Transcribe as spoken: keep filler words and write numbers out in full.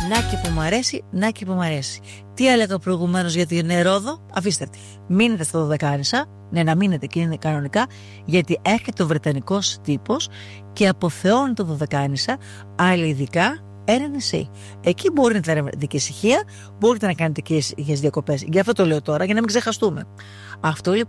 Να και που μ' αρέσει, να και που μ' αρέσει. Τι έλεγα προηγουμένως για την Ρόδο, αφήστε τη. Μείνετε στο Δωδεκάνησα, ναι, να μείνετε και είναι κανονικά, γιατί έρχεται ο Βρετανικός τύπος και αποθεώνει το Δωδεκάνησα, αλλά ειδικά ένα νησί. Εκεί μπορείτε να έρθετε και ησυχία, μπορείτε να κάνετε και ησυχίες διακοπές. Γι' αυτό το λέω τώρα, για να μην ξεχαστούμε. Αυτό λοιπόν.